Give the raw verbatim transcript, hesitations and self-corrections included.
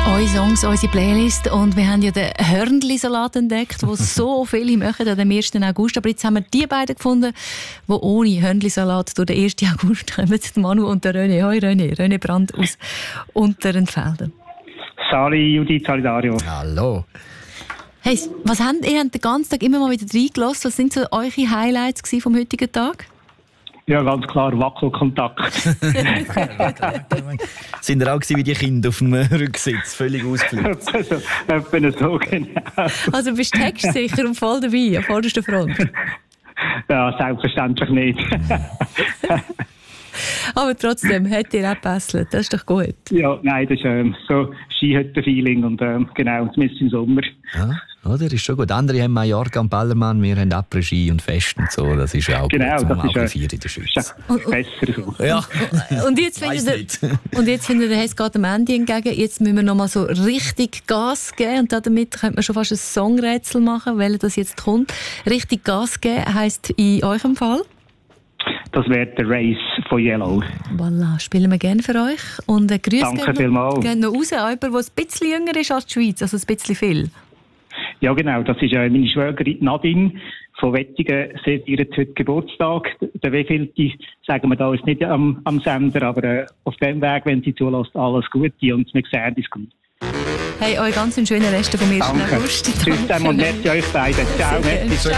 Eure Songs, unsere Playlist. Und wir haben ja den Hörnli-Salat entdeckt, den so viele machen an dem ersten August. Aber jetzt haben wir die beiden gefunden, die ohne Hörnli-Salat durch den ersten August kommen. Manu und der René. Hoi René. René Brandt aus Unterenfelden. Sali, Judith, Sali Dario. Hallo. Hey, was habt ihr habt den ganzen Tag immer mal wieder reingelassen? Was sind so eure Highlights vom heutigen Tag? Ja, ganz klar, Wackelkontakt. Sind ihr auch wie die Kinder auf dem Rücksitz, völlig ausgeflippt? Etwa so, genau. Also bist du textsicher und voll dabei, an vorderster Front? Ja, selbstverständlich nicht. Aber trotzdem, hat dir auch gebesselt, das ist doch gut. Ja, nein, das ist ähm, so Skihütten-Feeling und ähm, genau, zumindest im Sommer. Ja, oder? Ist schon gut. Andere haben Mallorca und Ballermann, wir haben Après-Ski und Fest und so. Das ist ja auch genau, gut, das ist auch äh, vier in der Schweiz. Und, und, besser so. Ja. Und jetzt findet ihr, und jetzt findet ihr, es geht am Ende entgegen, jetzt müssen wir noch mal so richtig Gas geben und damit könnte man schon fast ein Songrätsel machen, weil das jetzt kommt. Richtig Gas geben heisst in eurem Fall? Das wäre der Race von Yellow. Voilà, spielen wir gerne für euch. Und äh, Grüße Danke vielmals. gehen noch raus an jemanden, der ein bisschen jünger ist als die Schweiz, also ein bisschen viel. Ja, genau. Das ist äh, meine Schwägerin Nadine von Wettigen. Sie feiert heute Geburtstag. Der wievielte sagen wir da ist nicht am, am Sender, aber äh, auf dem Weg, wenn sie zulässt, alles Gute und wir sehen uns gut. Hey, euch ganz einen schönen Rest vom ersten Danke. August. Tschüss zusammen und merci euch beiden. Ciao. Merci.